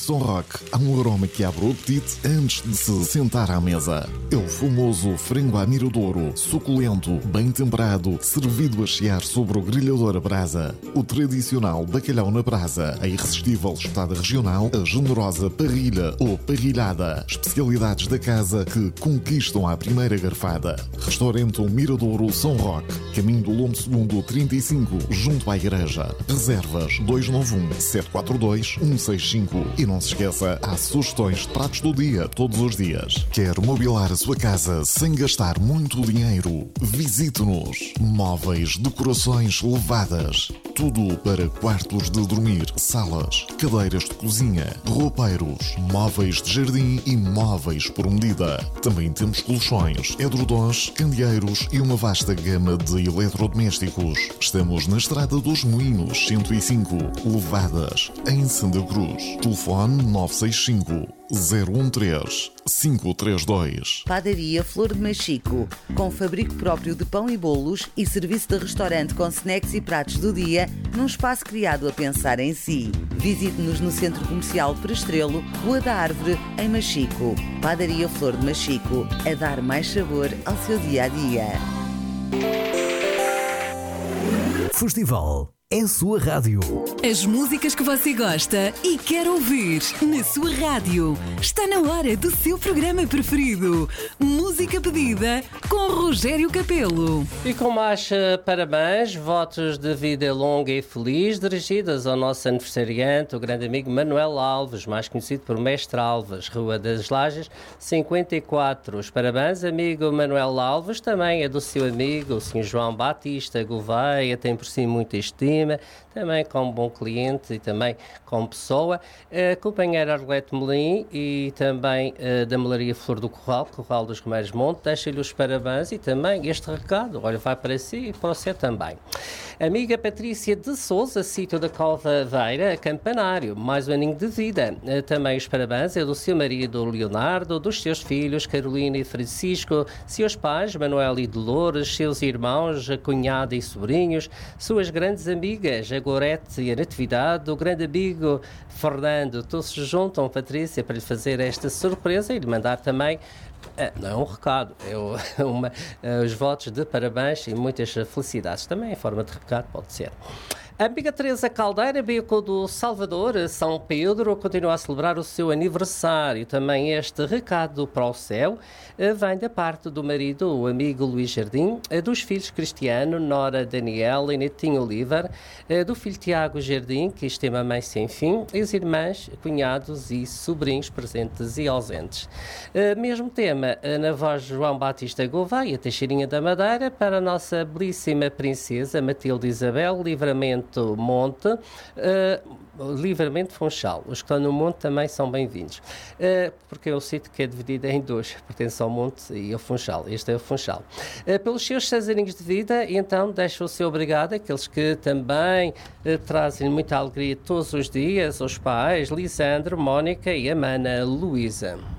São Roque há um aroma que abre o apetite antes de se sentar à mesa. É o famoso frango à miradouro, suculento, bem temperado, servido a chiar sobre o grelhador a brasa. O tradicional bacalhau na brasa, a irresistível espetada regional, a generosa parrilha ou parrilhada. Especialidades da casa que conquistam à primeira garfada. Restaurante Miradouro São Roque, caminho do Lombo II 35, junto à igreja. Reservas 291-742-165. E não se esqueça, há sugestões de pratos do dia todos os dias. Quer mobilar a sua casa sem gastar muito dinheiro? Visite-nos. Móveis, decorações levadas. Tudo para quartos de dormir, salas, cadeiras de cozinha, roupeiros, móveis de jardim e móveis por medida. Também temos colchões, edredons, candeeiros e uma vasta gama de eletrodomésticos. Estamos na Estrada dos Moinhos, 105, Levadas, em Santa Cruz. Telefone 965 013 532. Padaria Flor de Machico, com fabrico próprio de pão e bolos e serviço de restaurante com snacks e pratos do dia, num espaço criado a pensar em si. Visite-nos no Centro Comercial Prestrelo, Rua da Árvore, em Machico. Padaria Flor de Machico, a dar mais sabor ao seu dia-a-dia. Festival é a sua rádio. As músicas que você gosta e quer ouvir na sua rádio. Está na hora do seu programa preferido. Música pedida com Rogério Capelo. E com mais parabéns, votos de vida longa e feliz, dirigidas ao nosso aniversariante, o grande amigo Manuel Alves, mais conhecido por Mestre Alves, Rua das Lajes, 54. Os parabéns, amigo Manuel Alves, também é do seu amigo, o Sr. João Batista Gouveia, tem por si muita estima, também como bom cliente e também como pessoa, companheira Arlete Melim e também da Melaria Flor do Corral dos Romeiros Monte, deixa-lhe os parabéns e também este recado, olha, vai para si e para você também. Amiga Patrícia de Souza, sítio da Calvaveira, Campanário, mais um aninho de vida. Também os parabéns é do seu marido Leonardo, dos seus filhos Carolina e Francisco, seus pais Manuel e Dolores, seus irmãos, a cunhada e sobrinhos, suas grandes amigas, a Gorete e a Natividade, o grande amigo Fernando. Todos se juntam, Patrícia, para lhe fazer esta surpresa e lhe mandar também não é um recado, é os votos de parabéns e muitas felicidades. Também em forma de recado pode ser. A amiga Teresa Caldeira, Beco do Salvador, São Pedro, continua a celebrar o seu aniversário. Também este recado para o céu vem da parte do marido, o amigo Luís Jardim, dos filhos Cristiano, Nora Daniel e Netinho Oliver, do filho Tiago Jardim, que estima mãe sem fim, e os irmãos, cunhados e sobrinhos presentes e ausentes. Mesmo tema na voz de João Batista Gouveia, Teixeirinha da Madeira, para a nossa belíssima princesa Matilde Isabel, Livramento Monte, Livramento Funchal. Os que estão no Monte também são bem-vindos, porque é o sítio que é dividido em dois, pertence ao Monte e ao Funchal. Este é o Funchal. Pelos seus 6 aninhos de vida, então deixo o seu obrigado àqueles que também trazem muita alegria todos os dias, aos pais Lisandro, Mónica e a mana Luísa.